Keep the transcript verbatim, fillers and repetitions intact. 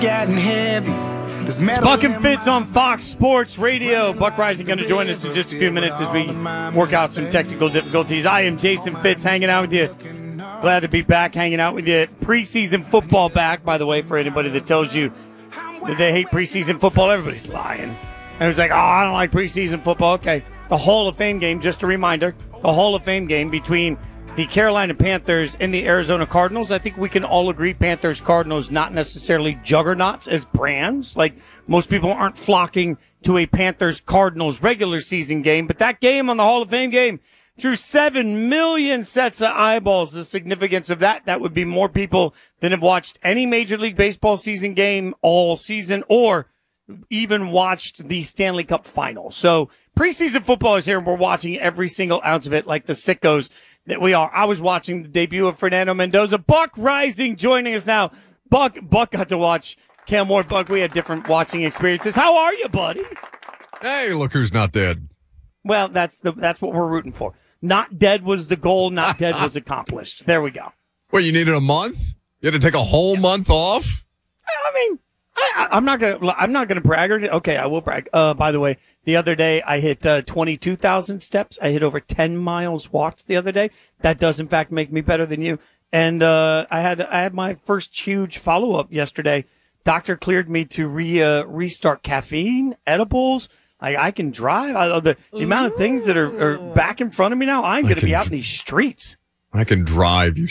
Getting heavy. It's Buck and Fitz on Fox Sports Radio. Buck Rising going to join us in just a few minutes as we work out some technical difficulties. I am Jason Fitz hanging out with you. Glad to be back hanging out with you. Preseason football back, by the way, for anybody that tells you that they hate preseason football. Everybody's lying. And it's like, oh, I don't like preseason football. Okay. The Hall of Fame game, just a reminder, the Hall of Fame game between the Carolina Panthers and the Arizona Cardinals. I think we can all agree Panthers, Cardinals, not necessarily juggernauts as brands. Like, most people aren't flocking to a Panthers, Cardinals regular season game. But that game on the Hall of Fame game drew seven million sets of eyeballs. The significance of that, that would be more people than have watched any Major League Baseball season game all season or even watched the Stanley Cup final. So preseason football is here, and we're watching every single ounce of it like the sickos that we are. I was watching the debut of Fernando Mendoza. Buck Rising joining us now. Buck, Buck got to watch Cam Ward. Buck, we had different watching experiences. How are you, buddy? Hey, look who's not dead. Well, that's the that's what we're rooting for. Not dead was the goal. Not dead was accomplished. There we go. What, you needed a month? You had to take a whole month off? I mean, I, I'm not gonna. I'm not gonna brag. Or, okay, I will brag. Uh, by the way, the other day I hit uh, twenty-two thousand steps. I hit over ten miles walked the other day. That does in fact make me better than you. And uh, I had I had my first huge follow up yesterday. Doctor cleared me to re uh, restart caffeine, edibles. I, I can drive. I, the the amount of things that are, are back in front of me now. I'm going to be out in these streets. I can drive. You